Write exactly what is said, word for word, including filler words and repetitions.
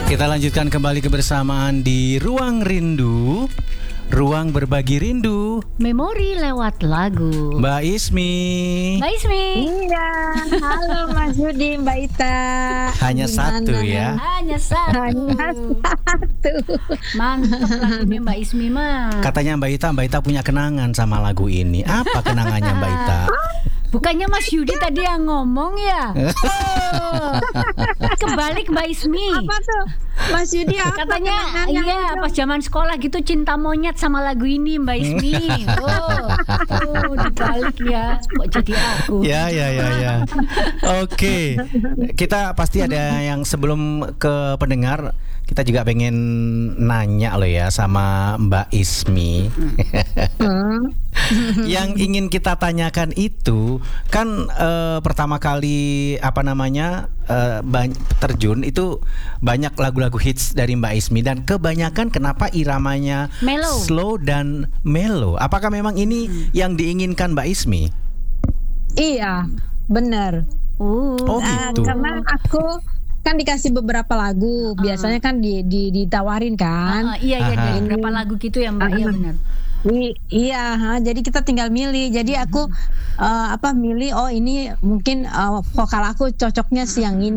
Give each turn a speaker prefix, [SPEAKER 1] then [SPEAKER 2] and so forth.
[SPEAKER 1] Kita lanjutkan kembali kebersamaan di Ruang Rindu, ruang berbagi rindu.
[SPEAKER 2] Memori lewat lagu.
[SPEAKER 1] Mbak Ismi.
[SPEAKER 2] Mbak Ismi.
[SPEAKER 3] Iya, halo Mas Yudi, Mbak Ita.
[SPEAKER 1] Hanya
[SPEAKER 3] Gimana?
[SPEAKER 1] satu ya.
[SPEAKER 2] Hanya satu.
[SPEAKER 3] Hanya satu.
[SPEAKER 2] Mantap lagunya Mbak Ismi mah.
[SPEAKER 1] Katanya Mbak Ita, Mbak Ita punya kenangan sama lagu ini. Apa kenangannya Mbak Ita?
[SPEAKER 2] Bukannya Mas Yudi tadi yang ngomong ya? Oh, kebalik Mbak Ismi.
[SPEAKER 3] Apa tuh? Mas Yudi apa
[SPEAKER 2] Katanya
[SPEAKER 3] kenangannya
[SPEAKER 2] iya
[SPEAKER 3] itu?
[SPEAKER 2] pas zaman sekolah gitu cinta monyet sama lagu ini Mbak Ismi. Oh, oh dibalik ya. Kok jadi aku?
[SPEAKER 1] Ya, ya, ya, ya. Oke, kita pasti ada yang sebelum ke pendengar, kita juga pengen nanya loh ya sama Mbak Ismi.
[SPEAKER 3] Hmm.
[SPEAKER 1] Yang ingin kita tanyakan itu kan eh, pertama kali apa namanya eh, bany- terjun itu banyak lagu-lagu hits dari Mbak Ismi dan kebanyakan kenapa iramanya
[SPEAKER 2] Mellow.
[SPEAKER 1] slow dan mellow. Apakah memang ini yang diinginkan Mbak Ismi?
[SPEAKER 3] Iya, benar.
[SPEAKER 2] Uh,
[SPEAKER 1] Oh,
[SPEAKER 3] Ah,
[SPEAKER 1] gitu.
[SPEAKER 3] karena aku kan dikasih beberapa lagu, biasanya kan di, di ditawarin kan.
[SPEAKER 2] ah, iya iya
[SPEAKER 1] Aha.
[SPEAKER 2] dari berapa lagu gitu ya Mbak? Iya benar.
[SPEAKER 3] I- iya, ha, jadi kita tinggal milih. Jadi aku eh, apa milih? Oh ini mungkin eh, vokal aku cocoknya si yang ini.